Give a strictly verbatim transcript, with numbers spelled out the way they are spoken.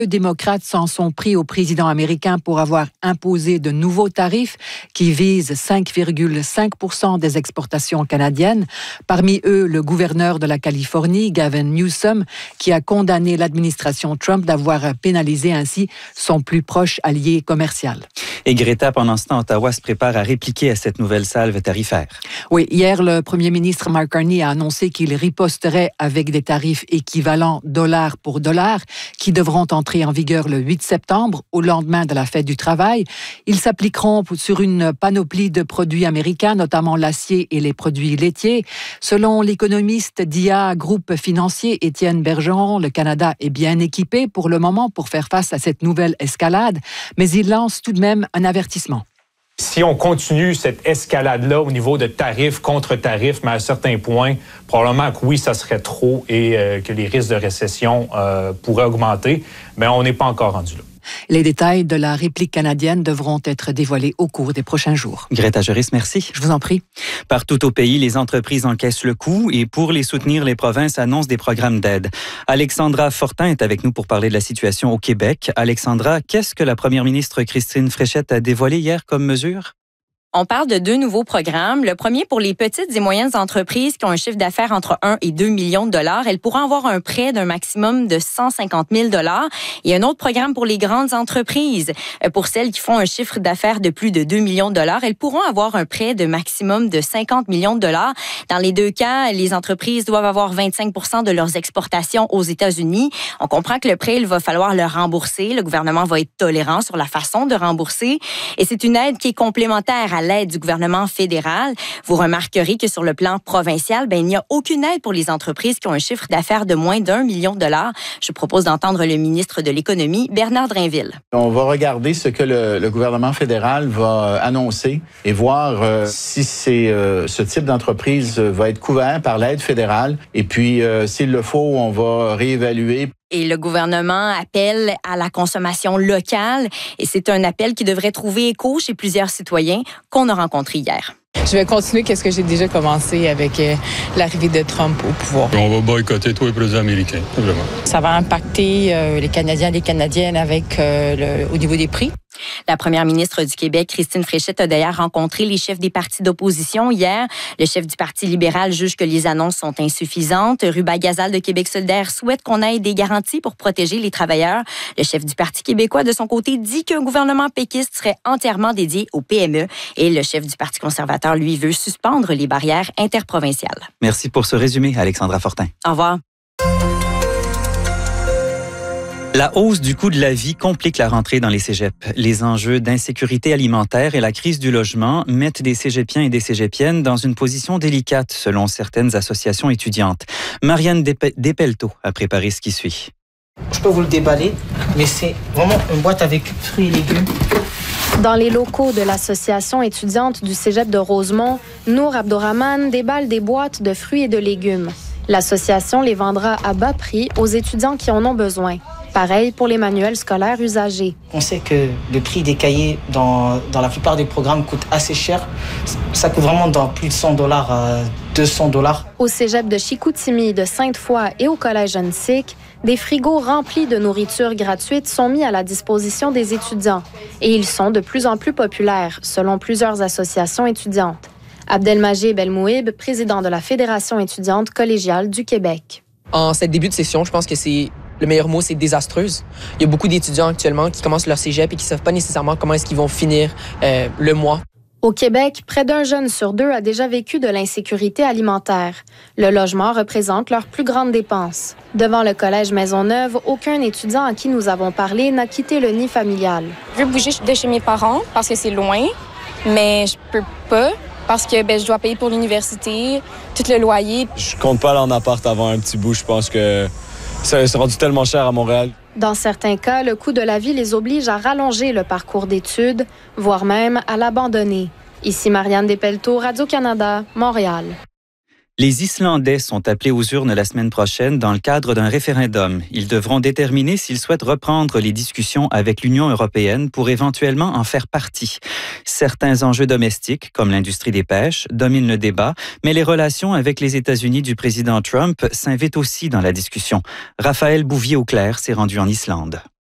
Les démocrates s'en sont pris au président américain pour avoir imposé de nouveaux tarifs qui visent cinq virgule cinq pour cent des exportations canadiennes. Parmi eux, le gouverneur de la Californie, Gavin Newsom, qui a condamné l'administration Trump d'avoir pénalisé ainsi son plus proche allié commercial. Et Greta, pendant ce temps, Ottawa se prépare à répliquer à cette nouvelle salve tarifaire. Oui, hier, le premier ministre Mark Carney a annoncé qu'il riposterait avec des tarifs équivalents dollar pour dollar qui devront entrer en vigueur le huit septembre, au lendemain de la fête du travail. Ils s'appliqueront sur une panoplie de produits américains, notamment l'acier et les produits laitiers. Selon l'économiste d'I A Groupe Financier Étienne Bergeron, le Canada est bien équipé pour le moment pour faire face à cette nouvelle escalade, mais il lance tout de même un avertissement. Si on continue cette escalade-là au niveau de tarifs contre tarifs, mais à certains points, probablement que oui, ça serait trop et euh, que les risques de récession euh, pourraient augmenter, mais on n'est pas encore rendu là. Les détails de la réplique canadienne devront être dévoilés au cours des prochains jours. Greta Joris, merci. Je vous en prie. Partout au pays, les entreprises encaissent le coup et pour les soutenir, les provinces annoncent des programmes d'aide. Alexandra Fortin est avec nous pour parler de la situation au Québec. Alexandra, qu'est-ce que la première ministre Christine Fréchette a dévoilé hier comme mesure? On parle de deux nouveaux programmes. Le premier pour les petites et moyennes entreprises qui ont un chiffre d'affaires entre un et deux millions de dollars. Elles pourront avoir un prêt d'un maximum de cent cinquante mille dollars. Et un autre programme pour les grandes entreprises. Pour celles qui font un chiffre d'affaires de plus de deux millions de dollars, elles pourront avoir un prêt de maximum de cinquante millions de dollars. Dans les deux cas, les entreprises doivent avoir vingt-cinq pour cent de leurs exportations aux États-Unis. On comprend que le prêt, il va falloir le rembourser. Le gouvernement va être tolérant sur la façon de rembourser. Et c'est une aide qui est complémentaire à l'aide du gouvernement fédéral. Vous remarquerez que sur le plan provincial, ben, il n'y a aucune aide pour les entreprises qui ont un chiffre d'affaires de moins d'un million de dollars. Je propose d'entendre le ministre de l'Économie, Bernard Drinville. On va regarder ce que le, le gouvernement fédéral va annoncer et voir euh, si c'est, euh, ce type d'entreprise va être couvert par l'aide fédérale. Et puis, euh, s'il le faut, on va réévaluer. Et le gouvernement appelle à la consommation locale. Et c'est un appel qui devrait trouver écho chez plusieurs citoyens qu'on a rencontrés hier. Je vais continuer qu'est-ce que j'ai déjà commencé avec euh, l'arrivée de Trump au pouvoir. On va boycotter tous les produits américains, vraiment. Ça va impacter euh, les Canadiens et les Canadiennes avec euh, le, au niveau des prix. La première ministre du Québec, Christine Fréchette, a d'ailleurs rencontré les chefs des partis d'opposition hier. Le chef du Parti libéral juge que les annonces sont insuffisantes. Ruba Gazal de Québec solidaire souhaite qu'on ait des garanties pour protéger les travailleurs. Le chef du Parti québécois, de son côté, dit qu'un gouvernement péquiste serait entièrement dédié aux P M E. Et le chef du Parti conservateur, lui, veut suspendre les barrières interprovinciales. Merci pour ce résumé, Alexandra Fortin. Au revoir. La hausse du coût de la vie complique la rentrée dans les cégeps. Les enjeux d'insécurité alimentaire et la crise du logement mettent des cégepiens et des cégepiennes dans une position délicate, selon certaines associations étudiantes. Marianne Despelteaux a préparé ce qui suit. Je peux vous le déballer, mais c'est vraiment une boîte avec fruits et légumes. Dans les locaux de l'association étudiante du cégep de Rosemont, Nour Abdourahmane déballe des boîtes de fruits et de légumes. L'association les vendra à bas prix aux étudiants qui en ont besoin. Pareil pour les manuels scolaires usagés. On sait que le prix des cahiers dans, dans la plupart des programmes coûte assez cher. Ça coûte vraiment dans plus de cent dollars à deux cents dollars. Au cégep de Chicoutimi, de Sainte-Foy et au collège Annecyc, des frigos remplis de nourriture gratuite sont mis à la disposition des étudiants. Et ils sont de plus en plus populaires, selon plusieurs associations étudiantes. Abdelmajid Belmouib, président de la Fédération étudiante collégiale du Québec. En cette début de session, je pense que c'est le meilleur mot, c'est désastreuse. Il y a beaucoup d'étudiants actuellement qui commencent leur cégep et qui ne savent pas nécessairement comment est-ce qu'ils vont finir euh, le mois. Au Québec, près d'un jeune sur deux a déjà vécu de l'insécurité alimentaire. Le logement représente leur plus grande dépense. Devant le collège Maisonneuve, aucun étudiant à qui nous avons parlé n'a quitté le nid familial. Je veux bouger de chez mes parents parce que c'est loin, mais je peux pas parce que ben, je dois payer pour l'université, tout le loyer. Je compte pas aller en appart avant un petit bout. Je pense que ça s'est rendu tellement cher à Montréal. Dans certains cas, le coût de la vie les oblige à rallonger le parcours d'études, voire même à l'abandonner. Ici Marianne Despelteaux, Radio-Canada, Montréal. Les Islandais sont appelés aux urnes la semaine prochaine dans le cadre d'un référendum. Ils devront déterminer s'ils souhaitent reprendre les discussions avec l'Union européenne pour éventuellement en faire partie. Certains enjeux domestiques, comme l'industrie des pêches, dominent le débat, mais les relations avec les États-Unis du président Trump s'invitent aussi dans la discussion. Raphaël Bouvier-Auclair s'est rendu en Islande.